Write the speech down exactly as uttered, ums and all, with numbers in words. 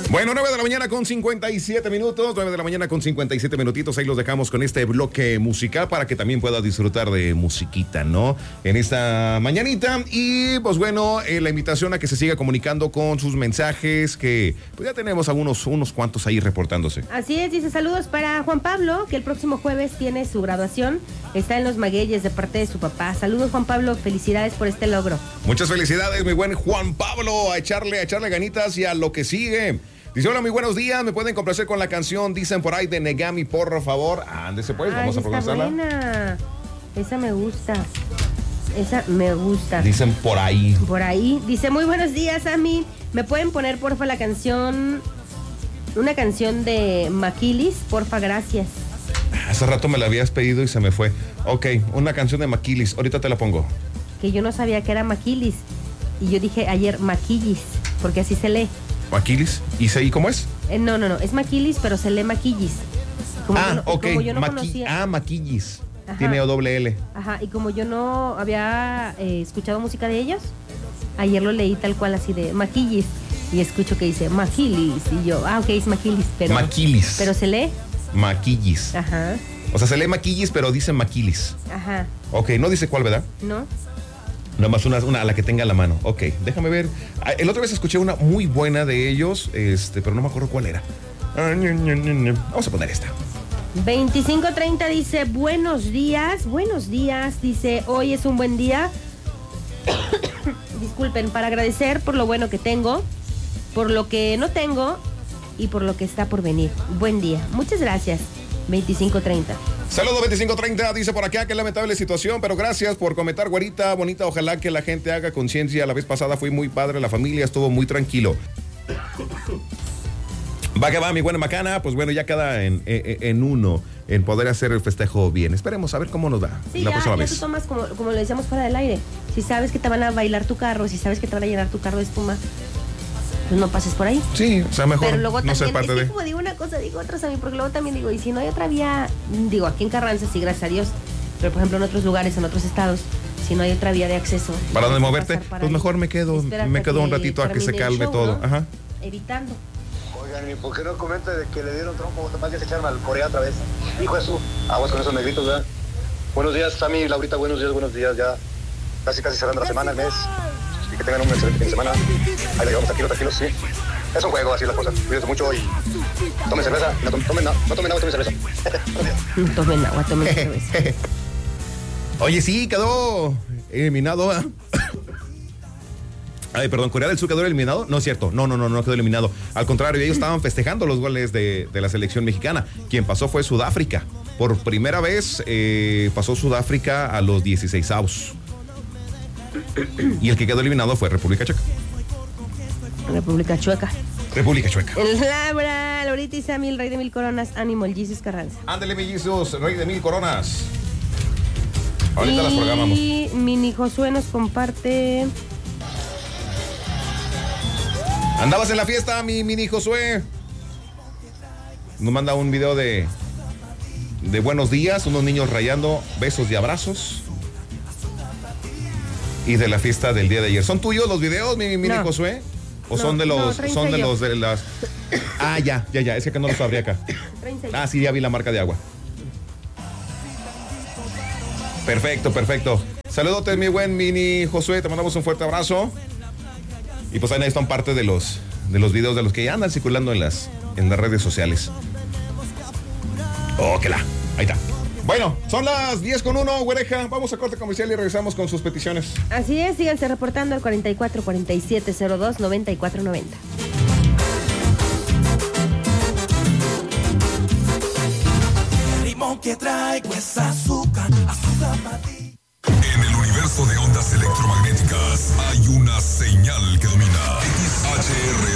Bueno, nueve de la mañana con cincuenta y siete minutos, nueve de la mañana con cincuenta y siete minutitos, ahí los dejamos con este bloque musical para que también pueda disfrutar de musiquita, ¿no? En esta mañanita y pues bueno, eh, la invitación a que se siga comunicando con sus mensajes, que pues ya tenemos algunos unos cuantos ahí reportándose. Así es, dice saludos para Juan Pablo, que el próximo jueves tiene su graduación, está en Los Magueyes de parte de su papá. Saludos Juan Pablo, felicidades por este logro. Muchas felicidades, mi buen Juan Pablo, a echarle, a echarle ganitas y a lo que sigue. Dice, hola, muy buenos días, me pueden complacer con la canción, dicen por ahí, de Negami, por favor. Ándese pues, Ay, vamos a está procesarla. buena. Esa me gusta. Esa me gusta. Dicen por ahí. Por ahí. Dice, muy buenos días, Ami. ¿Me pueden poner, porfa, la canción, una canción de Maquilis? Porfa, gracias. Hace rato me la habías pedido y se me fue. Ok, una canción de Maquilis, ahorita te la pongo. Que yo no sabía que era Maquilis. Y yo dije ayer Maquillis, porque así se lee. ¿Maquilis? ¿Y se- y cómo es? Eh, no, no, no, es Maquilis, pero se lee Maquillis. Como ah, yo no, ok. como yo no Maqui- conocía. ah, Maquillis. Ajá. Tiene O doble L. Ajá, y como yo no había eh, escuchado música de ellos, ayer lo leí tal cual así de Maquillis. Y escucho que dice Maquilis. Y yo, ah, ok, es Maquilis, pero. Maquilis. Pero se lee. Maquillis. Ajá, O sea, se lee Maquillis, pero dice Maquilis. ajá. Ok, no dice cuál, ¿verdad? ¿No? Nada más una, una a la que tenga a la mano. Ok, déjame ver. Ah, el otra vez escuché una muy buena de ellos, este, pero no me acuerdo cuál era. Ah, ña, ña, ña, ña. Vamos a poner esta. veinticinco treinta dice, buenos días, buenos días, dice, hoy es un buen día. Disculpen, para agradecer por lo bueno que tengo, por lo que no tengo y por lo que está por venir. Buen día. Muchas gracias. veinticinco treinta. Saludos veinticinco treinta, dice por acá, qué lamentable situación, pero gracias por comentar, güerita, bonita, ojalá que la gente haga conciencia. La vez pasada fui muy padre, la familia estuvo muy tranquilo. Va que va, mi buena macana, pues bueno, ya queda en, en, en uno, en poder hacer el festejo bien. Esperemos a ver cómo nos da Sí, la ya, próxima ya vez. tú tomas como, como lo decíamos fuera del aire. Si sabes que te van a bailar tu carro, si sabes que te van a llenar tu carro de espuma, pues no pases por ahí. Sí, o sea, mejor Pero luego no también, ser parte es que de... como digo una cosa, digo otra también, porque luego también digo, y si no hay otra vía, digo, aquí en Carranza sí, gracias a Dios, pero por ejemplo en otros lugares, en otros estados, si no hay otra vía de acceso. ¿Para dónde tienes que moverte? pasar para Pues ahí. mejor me quedo, Espérate me quedo un que ratito a que se termine el calme show, todo. ¿no? Ajá. Evitando. Oigan, ¿y por qué no comenta de que le dieron trompo? Más bien se echaron al Corea otra vez. Hijo de su, aguas con esos negritos, ¿verdad? Buenos días, Sammy, Laurita, buenos días, buenos días, ya casi casi cerrando la semana, el mes. Y que tengan un excelente fin de semana. Ahí le llevamos tranquilos, tranquilos, sí. Es un juego, así es la cosa. Cuídense mucho y tomen cerveza. No tomen, tomen, no, no tomen agua, tomen cerveza. No tomen agua, tomen cerveza. Oye, sí, quedó eliminado. ¿eh? Ay, perdón, Corea del Sur quedó eliminado. No es cierto, no, no, no, no quedó eliminado. Al contrario, ellos estaban festejando los goles de, de la selección mexicana. Quien pasó fue Sudáfrica. Por primera vez eh, pasó Sudáfrica a los dieciseisavos. Y el que quedó eliminado fue República Checa. República Chueca. República Chueca. El Labra, Laurita y Sammy, el rey de mil coronas, ánimo, el Jesus Carranza. Ándale, mellizos, rey de mil coronas. Ahorita las programamos. Y Mini Josué nos comparte. Andabas en la fiesta, mi mini Josué. Nos manda un video de de buenos días, unos niños rayando, besos y abrazos. Y de la fiesta del día de ayer. ¿Son tuyos los videos, mi mini No. Josué? ¿O No, son de no, los traen son de sello. los de las Ah, ya, ya, ya, es que acá no los abrí acá. Ah, sí, ya vi la marca de agua. Perfecto, perfecto. Saludotes, mi buen mini Josué, te mandamos un fuerte abrazo. Y pues ahí están parte de los de los videos de los que ya andan circulando en las en las redes sociales. Oh, que la. Ahí está. Bueno, son las diez con uno, güereja. Vamos a corte comercial y regresamos con sus peticiones. Así es, síganse reportando al cuarenta y cuatro cuarenta y siete cero dos noventa y cuatro noventa. El limón que traigo es azúcar, azúcar para ti. En el universo de ondas electromagnéticas hay una señal que domina. X H R